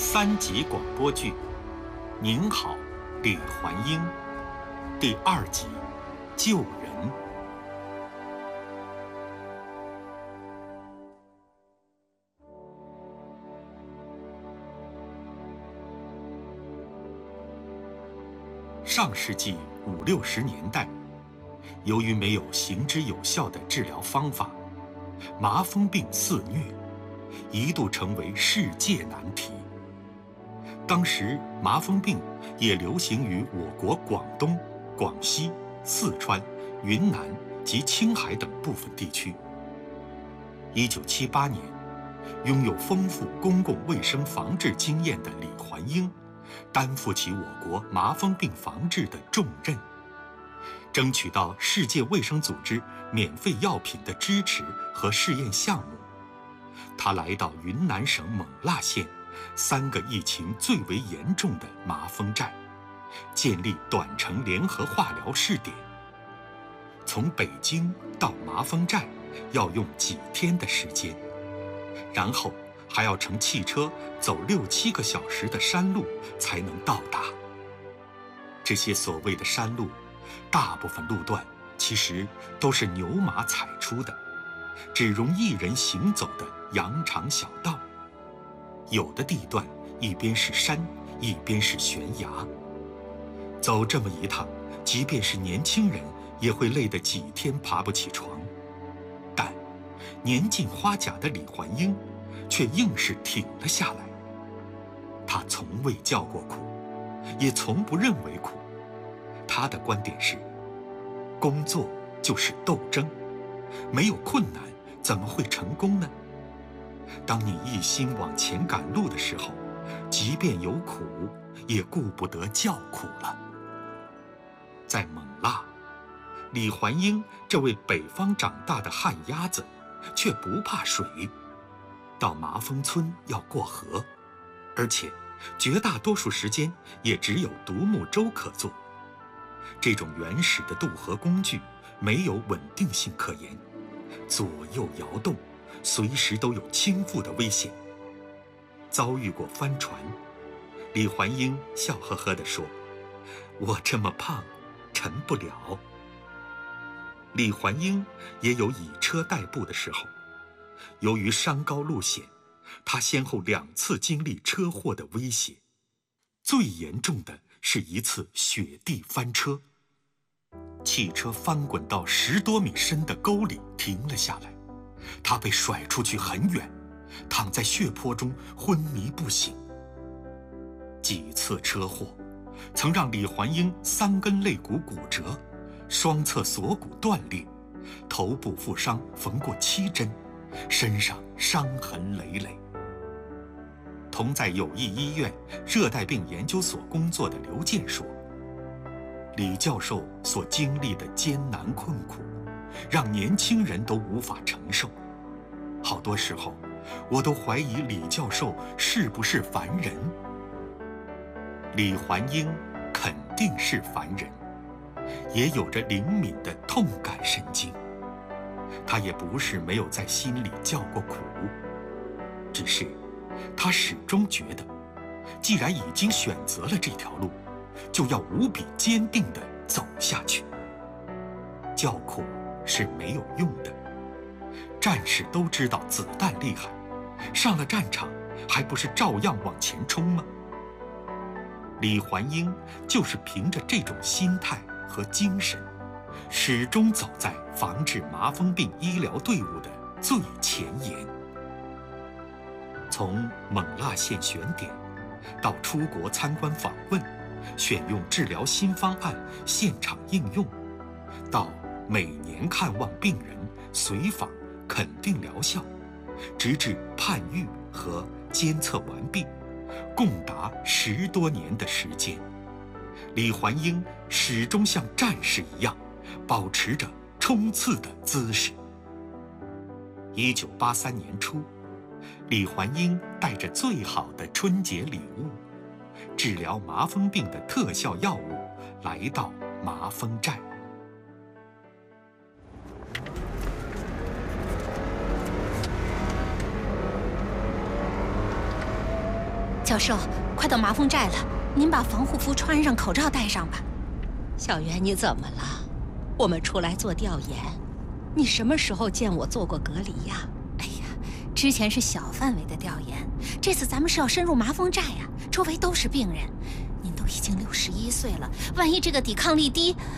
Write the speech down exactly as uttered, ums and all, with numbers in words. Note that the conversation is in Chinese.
三集广播剧《您好，李环英》第二集《救人》。上世纪五六十年代，由于没有行之有效的治疗方法，麻风病肆虐，一度成为世界难题。当时麻风病也流行于我国广东、广西、四川、云南及青海等部分地区。一九七八年，拥有丰富公共卫生防治经验的李环英担负起我国麻风病防治的重任，争取到世界卫生组织免费药品的支持和试验项目。他来到云南省勐腊县三个疫情最为严重的麻风寨，建立短程联合化疗试点。从北京到麻风寨要用几天的时间，然后还要乘汽车走六七个小时的山路才能到达。这些所谓的山路，大部分路段其实都是牛马踩出的，只容一人行走的羊肠小道。有的地段一边是山，一边是悬崖。走这么一趟，即便是年轻人也会累得几天爬不起床。但年近花甲的李环英却硬是挺了下来。他从未叫过苦，也从不认为苦。他的观点是，工作就是斗争，没有困难怎么会成功呢？当你一心往前赶路的时候，即便有苦，也顾不得叫苦了。在勐腊，李环英这位北方长大的旱鸭子，却不怕水。到麻风村要过河，而且绝大多数时间也只有独木舟可坐。这种原始的渡河工具没有稳定性可言，左右摇动，随时都有倾覆的危险。遭遇过翻船，李环英笑呵呵地说：“我这么胖，沉不了。”李环英也有以车代步的时候。由于山高路险，他先后两次经历车祸的威胁。最严重的是一次雪地翻车，汽车翻滚到十多米深的沟里停了下来，他被甩出去很远，躺在血泊中昏迷不醒。几次车祸曾让李环英三根肋骨骨折，双侧锁骨断裂，头部负伤缝过七针，身上伤痕累累。同在友谊医院热带病研究所工作的刘健说，李教授所经历的艰难困苦，让年轻人都无法承受。好多时候，我都怀疑李教授是不是凡人。李环英肯定是凡人，也有着灵敏的痛感神经。他也不是没有在心里叫过苦，只是他始终觉得，既然已经选择了这条路，就要无比坚定地走下去。叫苦是没有用的，战士都知道子弹厉害，上了战场还不是照样往前冲吗？李环英就是凭着这种心态和精神，始终走在防治麻风病医疗队伍的最前沿。从勐腊县选点，到出国参观访问，选用治疗新方案现场应用，到每年看望病人、随访、肯定疗效，直至判愈和监测完毕，共达十多年的时间。李环英始终像战士一样，保持着冲刺的姿势。一九八三年初，李环英带着最好的春节礼物——治疗麻风病的特效药物，来到麻风寨。 教授，快到麻风寨了，您把防护服穿上，口罩戴上吧。 小袁，你怎么了？我们出来做调研，你什么时候见我做过隔离呀？ 哎呀，之前是小范围的调研，这次咱们是要深入麻风寨呀，周围都是病人。您都已经六十一岁了，万一这个抵抗力低，